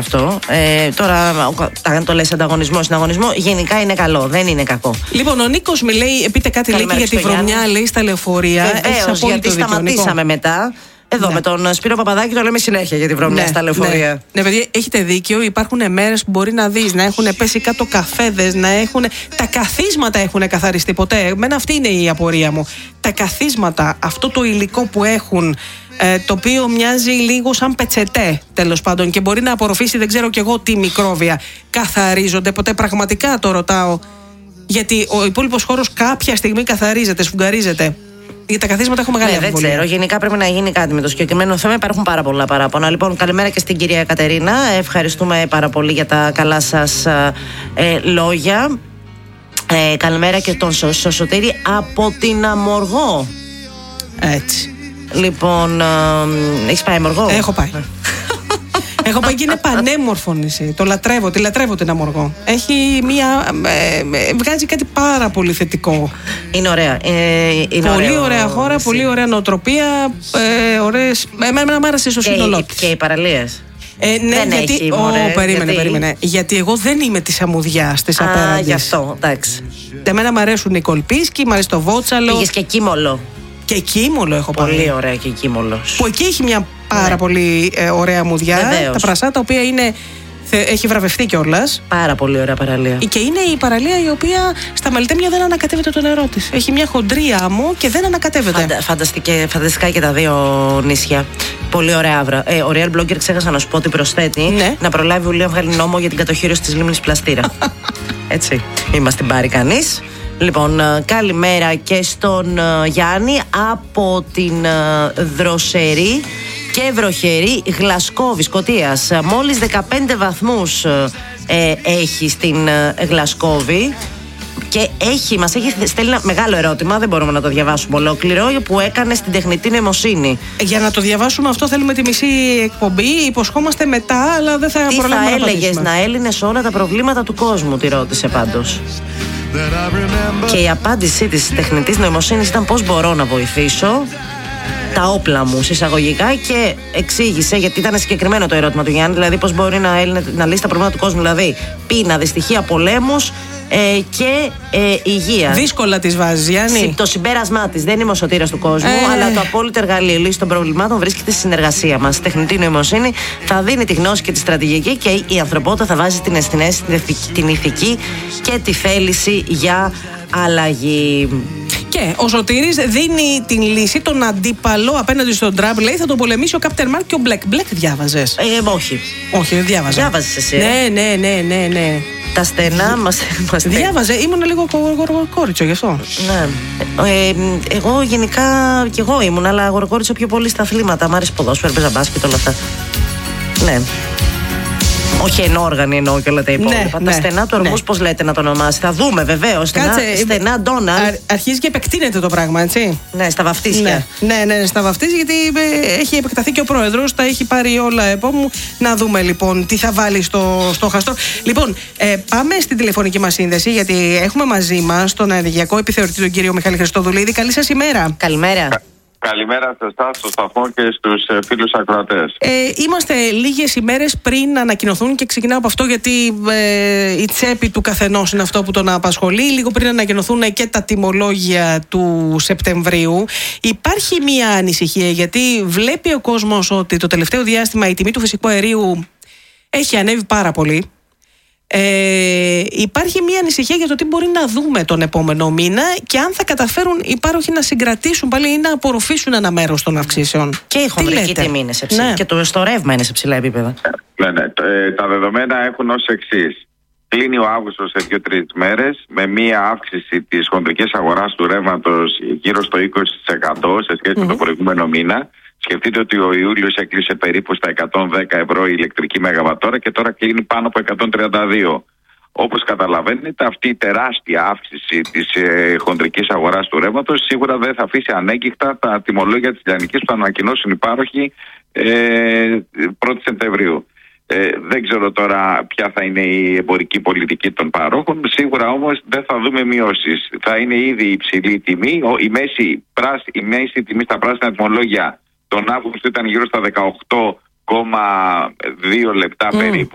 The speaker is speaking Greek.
αυτό. Τώρα, αν το λες ανταγωνισμό, γενικά είναι καλό, δεν είναι κακό. Λοιπόν, ο Νίκος λέει, πείτε κάτι λέει για τη βρωμιά, λέει στα λεωφορεία. Βεβαίως, γιατί σταματήσαμε μετά. Εδώ με τον Σπύρο Παπαδάκη το λέμε συνέχεια για τη βρωμιά στα λεωφορεία. Ναι, παιδιά, έχετε δίκιο. Υπάρχουν μέρες που μπορεί να δεις να έχουν πέσει κάτω καφέδες, να έχουν. Τα καθίσματα έχουν καθαριστεί ποτέ. Εμένα αυτή είναι η απορία μου. Τα καθίσματα, αυτό το υλικό που έχουν, το οποίο μοιάζει λίγο σαν πετσετέ, τέλος πάντων, και μπορεί να απορροφήσει δεν ξέρω κι εγώ τι μικρόβια. Καθαρίζονται ποτέ? Πραγματικά το ρωτάω. Γιατί ο υπόλοιπος χώρος κάποια στιγμή καθαρίζεται, σφουγγαρίζεται. Για τα καθίσματα έχω μεγάλη αμφιβολία. Δεν ξέρω. Γενικά πρέπει να γίνει κάτι με το συγκεκριμένο θέμα. Υπάρχουν πάρα πολλά παράπονα. Λοιπόν, καλημέρα και στην κυρία Κατερίνα. Ευχαριστούμε πάρα πολύ για τα καλά σας λόγια. Καλημέρα και τον Σωτήρη από την Αμοργό. Έτσι. Λοιπόν, έχεις πάει Αμοργό? Έχω πάει. Έχω πάει και είναι πανέμορφο νησί. Το λατρεύω, τη λατρεύω την Αμοργό. Έχει βγάζει κάτι πάρα πολύ θετικό. Είναι ωραία. Πολύ ωραία χώρα, πολύ ωραία νοοτροπία. Εμένα μου άρεσε στο σύνολό της. Και οι παραλίες. Ναι, δεν γιατί. Έχει, Περίμενε. Γιατί εγώ δεν είμαι της Αμμουδιάς, της απέραντης. Γι' αυτό, εντάξει. Εμένα μου αρέσουν οι Κολπίσκοι, μου αρέσει το Βότσαλο. Πήγες και Κίμολο. Και Κίμολο έχω πάει. Πολύ ωραία και Κίμολο. Που εκεί έχει μια πάρα πολύ ωραία αμμουδιά. Βεβαίως. Τα Πρασά, τα οποία έχει βραβευτεί κιόλας. Πάρα πολύ ωραία παραλία. Και είναι η παραλία η οποία στα Μελτέμια δεν ανακατεύεται το νερό της. Έχει μια χοντρή άμμο και δεν ανακατεύεται. Φανταστικά και τα δύο νησιά. Πολύ ωραία άβρα. Ο Real Blogger ξέχασα να σου πω ότι προσθέτει να προλάβει ο Βουλίο να βγάλει νόμο για την κατοχήρωση της λίμνης Πλαστήρα. Έτσι. Είμαστε την πάρει κανείς. Λοιπόν, καλημέρα και στον Γιάννη από την δροσερή και βροχερή Γλασκόβη, Σκωτίας. Μόλις 15 βαθμούς έχει στην Γλασκόβη. Και μας έχει στέλνει ένα μεγάλο ερώτημα, δεν μπορούμε να το διαβάσουμε ολόκληρο, που έκανε στην τεχνητή νοημοσύνη. Για να το διαβάσουμε αυτό θέλουμε τη μισή εκπομπή, υποσχόμαστε μετά, αλλά δεν θα προλάβουμε να απαντήσουμε. Τι θα έλεγες να έλυνες όλα τα προβλήματα του κόσμου, τη ρώτησε πάντως. Και η απάντησή της τεχνητής νοημοσύνης ήταν πώς μπορώ να βοηθήσω τα όπλα μου, εισαγωγικά, και εξήγησε, γιατί ήταν συγκεκριμένο το ερώτημα του Γιάννη, δηλαδή πώς μπορεί να λύσει τα προβλήματα του κόσμου, δηλαδή πείνα, δυστυχία, πολέμους και υγεία. Δύσκολα τις βάζεις, Γιάννη. Το συμπέρασμά της, δεν είμαι ο σωτήρας του κόσμου, αλλά το απόλυτο εργαλείο λύση των προβλημάτων βρίσκεται στη συνεργασία μας. Η τεχνητή νοημοσύνη θα δίνει τη γνώση και τη στρατηγική, και η ανθρωπότητα θα βάζει την αισθηνέση, την ηθική και τη θέληση για αλλαγή. Και ο Σωτήρης δίνει την λύση, τον αντίπαλο απέναντι στον Τραμπ. Λέει θα τον πολεμήσει ο Κάπτερ Μάρκ και ο Μπλεκ. Μπλεκ διάβαζες? Όχι. Όχι, δεν διάβαζα. Διάβαζες εσύ? Ναι. Τα στενά μας. Διάβαζε, ήμουν λίγο γοργοκόριτσο γι' αυτό. Ναι. Εγώ γενικά κι εγώ ήμουν, αλλά γοργοκόριτσο πιο πολύ στα αθλήματα. Μ' άρεσε ποδόσφαιρο, παίζα μπάσκετ, όλα αυτά. Ναι. Όχι ενόργανοι εννοώ και όλα τα υπόλοιπα. Τα στενά του ορμούς, πώς λέτε να το ονομάσει? Θα δούμε βεβαίως. Στενά Ντόναλντ. Αρχίζει και επεκτείνεται το πράγμα, έτσι. Ναι, στα βαφτίσια. Ναι, στα βαφτίσια, γιατί έχει επεκταθεί και ο πρόεδρος. Τα έχει πάρει όλα επόμενου. Να δούμε λοιπόν τι θα βάλει στο στόχαστρο. Λοιπόν, πάμε στην τηλεφωνική μας σύνδεση, γιατί έχουμε μαζί μας τον ενεργειακό επιθεωρητή, τον κύριο Μιχάλη Χριστοδουλίδη. Καλή σας ημέρα. Καλημέρα. Καλημέρα σε εσάς, στο σταθμό και στους φίλους ακροατές. Είμαστε λίγες ημέρες πριν ανακοινωθούν, και ξεκινάω από αυτό γιατί η τσέπη του καθενός είναι αυτό που τον απασχολεί. Λίγο πριν ανακοινωθούν και τα τιμολόγια του Σεπτεμβρίου, υπάρχει μια ανησυχία, γιατί βλέπει ο κόσμος ότι το τελευταίο διάστημα η τιμή του φυσικού αερίου έχει ανέβει πάρα πολύ. Υπάρχει μια ανησυχία για το τι μπορεί να δούμε τον επόμενο μήνα και αν θα καταφέρουν οι πάροχοι να συγκρατήσουν πάλι ή να απορροφήσουν ένα μέρος των αυξήσεων. Και η χονδρική τιμή είναι σε ψηλά, και στο ρεύμα είναι σε ψηλά επίπεδα. Ναι. Τα δεδομένα έχουν ως εξής. Κλείνει ο Αύγουστος σε 2-3 μέρες με μια αύξηση της χονδρικής αγοράς του ρεύματος γύρω στο 20% σε σχέση με το προηγούμενο μήνα. Σκεφτείτε ότι ο Ιούλιος έκλεισε περίπου στα 110 ευρώ η ηλεκτρική μεγαβατόρα και τώρα κλείνει πάνω από 132. Όπως καταλαβαίνετε, αυτή η τεράστια αύξηση της χονδρικής αγοράς του ρεύματος σίγουρα δεν θα αφήσει ανέγκυχτα τα τιμολόγια της λιανικής που θα ανακοινώσουν οι πάροχοι 1η Σεπτεμβρίου. Δεν ξέρω τώρα ποια θα είναι η εμπορική πολιτική των παρόχων. Σίγουρα όμως δεν θα δούμε μειώσεις. Θα είναι ήδη υψηλή τιμή. Η μέση τιμή στα πράσινα τιμολόγια τον Αύγουστο ήταν γύρω στα 18,2 λεπτά περίπου.